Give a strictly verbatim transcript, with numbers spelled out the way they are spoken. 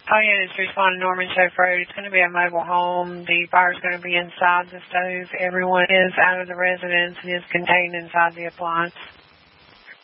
Oh, yeah, it's responding to Norman Chef Road. It's going to be a mobile home. The fire's going to be inside the stove. Everyone is out of the residence and is contained inside the appliance.